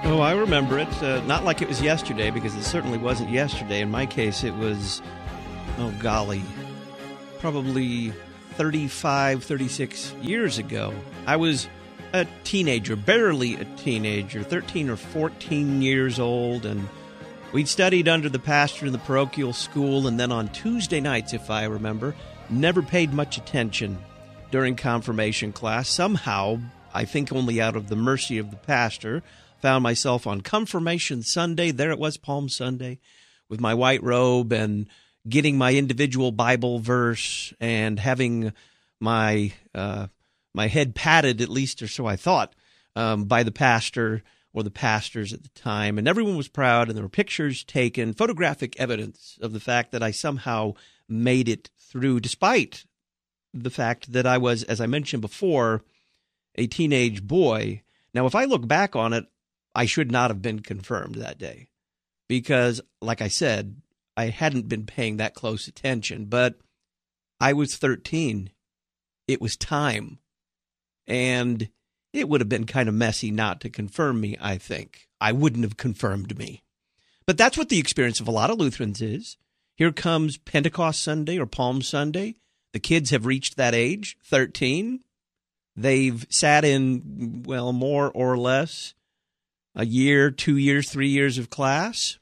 Oh, I remember it. Not like it was yesterday, because it certainly wasn't yesterday. In my case, it was, oh golly, probably 35, 36 years ago. I was a teenager, barely a teenager, 13 or 14 years old, and we'd studied under the pastor in the parochial school, and then on Tuesday nights, if I remember, never paid much attention during confirmation class. Somehow, I think only out of the mercy of the pastor, found myself on Confirmation Sunday. There it was, Palm Sunday, with my white robe and getting my individual Bible verse and having my my head patted, at least, or so I thought, by the pastor or the pastors at the time. And everyone was proud, and there were pictures taken, photographic evidence of the fact that I somehow made it through, despite the fact that I was, as I mentioned before, a teenage boy. Now, if I look back on it, I should not have been confirmed that day because, like I said, I hadn't been paying that close attention. But I was 13. It was time. And it would have been kind of messy not to confirm me, I think. I wouldn't have confirmed me. But that's what the experience of a lot of Lutherans is. Here comes Pentecost Sunday or Palm Sunday. The kids have reached that age, 13. They've sat in, well, more or less a year, 2 years, 3 years of class.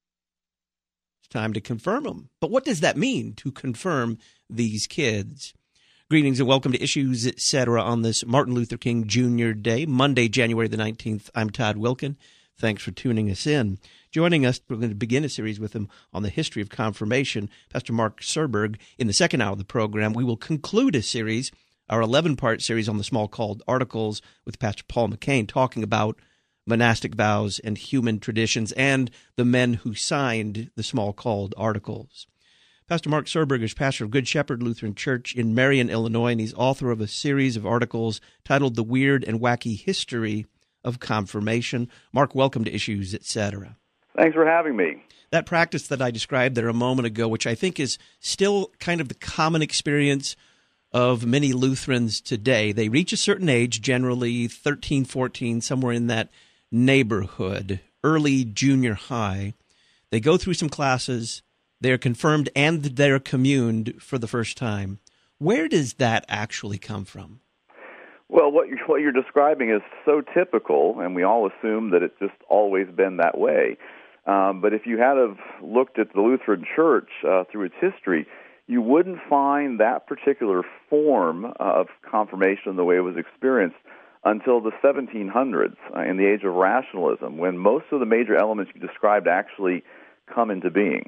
It's time to confirm them. But what does that mean, to confirm these kids? Greetings and welcome to Issues, Etc. on this Martin Luther King Jr. Day, Monday, January the 19th. I'm Todd Wilkin. Thanks for tuning us in. Joining us, we're going to begin a series with him on the history of confirmation, Pastor Mark Serberg. In the second hour of the program, we will conclude a series, our 11-part series on the Small-Called Articles, with Pastor Paul McCain, talking about monastic vows and human traditions and the men who signed the Small-Called Articles. Pastor Mark Serberg is pastor of Good Shepherd Lutheran Church in Marion, Illinois, and he's author of a series of articles titled The Weird and Wacky History of Confirmation. Mark, welcome to Issues, Etc. Thanks for having me. That practice that I described there a moment ago, which I think is still kind of the common experience of many Lutherans today. They reach a certain age, generally 13, 14, somewhere in that neighborhood, early junior high. They go through some classes, they're confirmed, and they're communed for the first time. Where does that actually come from? Well, what you're describing is so typical, and we all assume that it's just always been that way. But if you had have looked at the Lutheran Church through its history, you wouldn't find that particular form of confirmation the way it was experienced until the 1700s, in the age of rationalism, when most of the major elements you described actually come into being.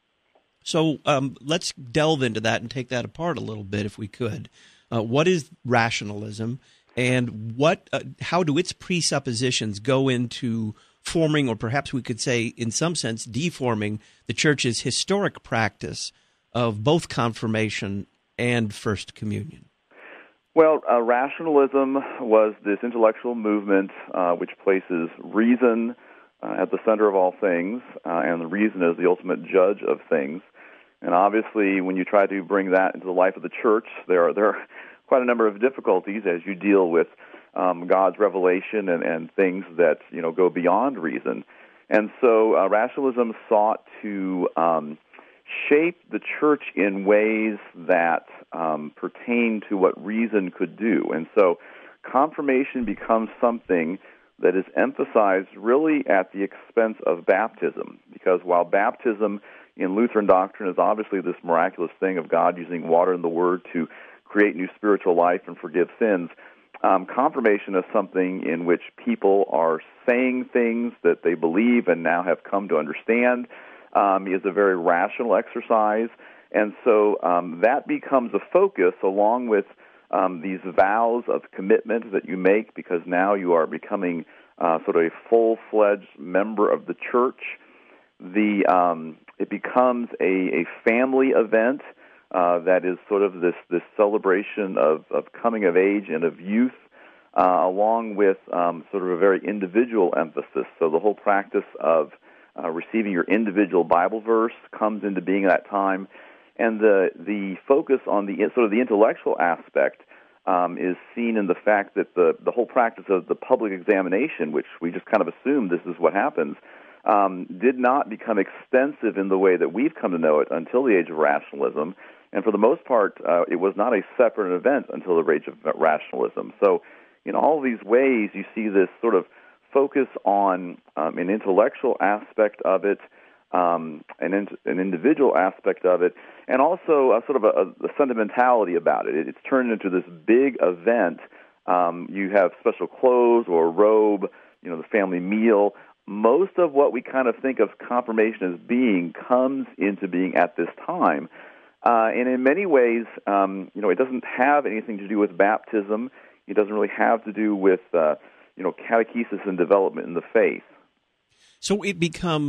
So let's delve into that and take that apart a little bit, if we could. What is rationalism, and how do its presuppositions go into forming, or perhaps we could say, in some sense, deforming the Church's historic practice of both confirmation and First Communion? Well, rationalism was this intellectual movement which places reason at the center of all things, and the reason is the ultimate judge of things. And obviously, when you try to bring that into the life of the Church, there are quite a number of difficulties as you deal with God's revelation and things that go beyond reason. And so rationalism sought to shape the Church in ways that pertain to what reason could do. And so confirmation becomes something that is emphasized really at the expense of baptism, because while baptism in Lutheran doctrine is obviously this miraculous thing of God using water and the Word to create new spiritual life and forgive sins, confirmation is something in which people are saying things that they believe and now have come to understand. Is a very rational exercise, and so that becomes a focus along with these vows of commitment that you make, because now you are becoming sort of a full-fledged member of the Church. It becomes a family event that is sort of this celebration of coming of age and of youth, along with sort of a very individual emphasis. So the whole practice of receiving your individual Bible verse comes into being at that time, and the focus on the sort of the intellectual aspect is seen in the fact that the whole practice of the public examination, which we just kind of assume this is what happens, did not become extensive in the way that we've come to know it until the age of rationalism. And for the most part, it was not a separate event until the age of rationalism. So in all these ways, you see this sort of focus on an intellectual aspect of it, an individual aspect of it, and also a sort of a sentimentality about it. It's turned into this big event. You have special clothes or a robe, the family meal. Most of what we kind of think of confirmation as being comes into being at this time. And in many ways, it doesn't have anything to do with baptism. It doesn't really have to do with, catechesis and development in the faith. So it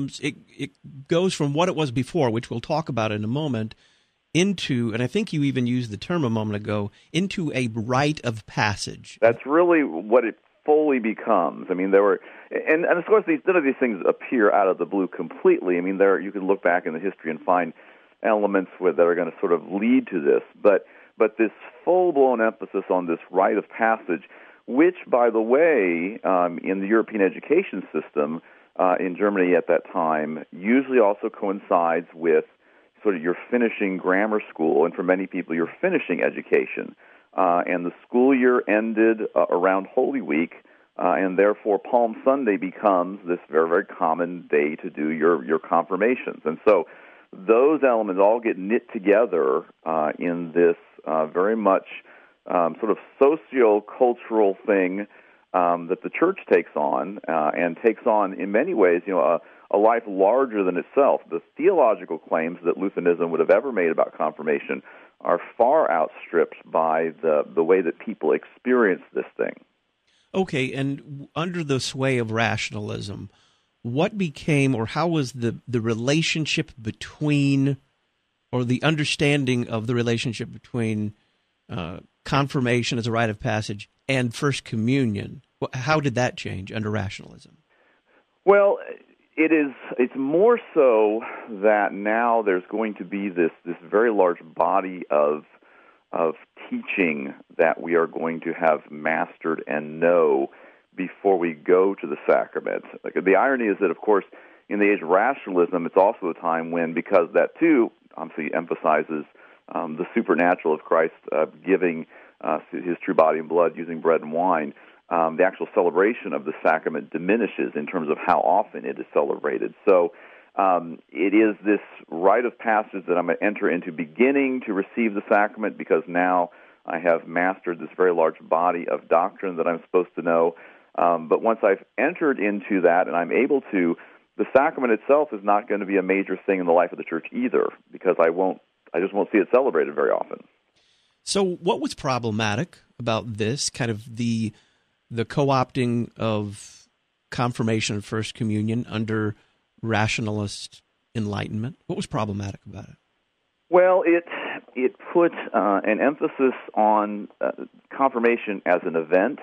goes from what it was before, which we'll talk about in a moment, into, and I think you even used the term a moment ago, into a rite of passage. That's really what it fully becomes. I mean, there were, and of course, none of these things appear out of the blue completely. I mean, you can look back in the history and find elements that are going to sort of lead to this, but this full-blown emphasis on this rite of passage, which, by the way, in the European education system in Germany at that time, usually also coincides with sort of your finishing grammar school, and for many people, your finishing education. And the school year ended around Holy Week, and therefore Palm Sunday becomes this very, very common day to do your confirmations. And so those elements all get knit together in this very much sort of socio-cultural thing that the church takes on, and takes on in many ways, a life larger than itself. The theological claims that Lutheranism would have ever made about confirmation are far outstripped by the way that people experience this thing. Okay, and under the sway of rationalism, what became, or how was the relationship between, or the understanding of the relationship between confirmation as a rite of passage and First Communion? How did that change under rationalism? Well, it's more so that now there's going to be this very large body of teaching that we are going to have mastered and know before we go to the sacrament. Like, the irony is that, of course, in the age of rationalism, it's also a time when, because that too obviously emphasizes the supernatural of Christ giving his true body and blood using bread and wine, the actual celebration of the sacrament diminishes in terms of how often it is celebrated. So it is this rite of passage that I'm going to enter into beginning to receive the sacrament, because now I have mastered this very large body of doctrine that I'm supposed to know. But once I've entered into that and I'm able to, the sacrament itself is not going to be a major thing in the life of the church either, because I just won't see it celebrated very often. So what was problematic about this, kind of the co-opting of confirmation and First Communion under rationalist enlightenment? What was problematic about it? Well, it put an emphasis on confirmation as an event,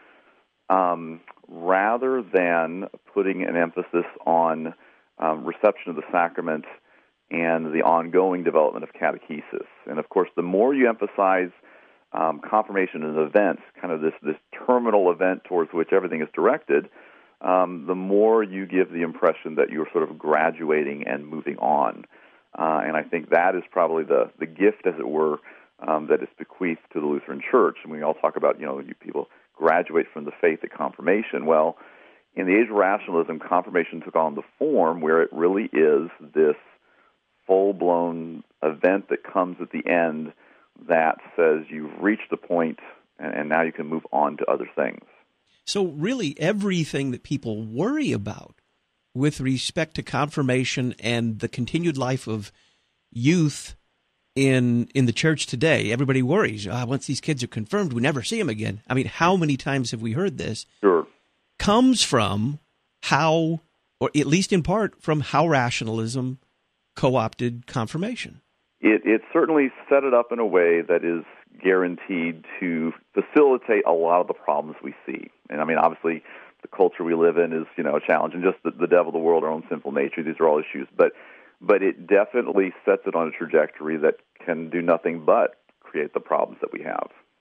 rather than putting an emphasis on reception of the sacrament and the ongoing development of catechesis. And of course, the more you emphasize confirmation as an event, kind of this terminal event towards which everything is directed, the more you give the impression that you're sort of graduating and moving on. And I think that is probably the gift, as it were, that is bequeathed to the Lutheran Church. And we all talk about, you people graduate from the faith at confirmation. Well, in the age of rationalism, confirmation took on the form where it really is this full-blown event that comes at the end that says you've reached the point and now you can move on to other things. So really everything that people worry about with respect to confirmation and the continued life of youth in the church today, everybody worries, once these kids are confirmed, we never see them again. I mean, how many times have we heard this? Sure. Comes from how, or at least in part, from how rationalism co-opted confirmation. It certainly set it up in a way that is guaranteed to facilitate a lot of the problems we see. And I mean, obviously, the culture we live in is, a challenge, and just the devil, the world, our own sinful nature, these are all issues. But it definitely sets it on a trajectory that can do nothing but create the problems that we have.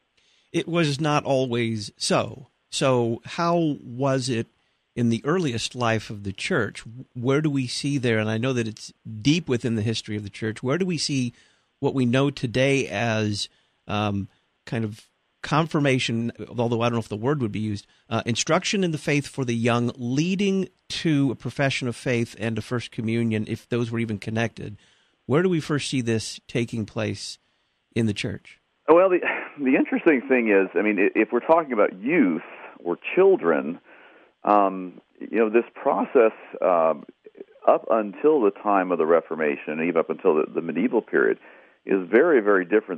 it was not always so. So how was it in the earliest life of the church? Where do we see there, and I know that it's deep within the history of the church, where do we see what we know today as kind of confirmation, although I don't know if the word would be used, instruction in the faith for the young, leading to a profession of faith and a first communion, if those were even connected? Where do we first see this taking place in the church? Well, the interesting thing is, I mean, if we're talking about youth or children, this process up until the time of the Reformation, even up until the medieval period, is very, very different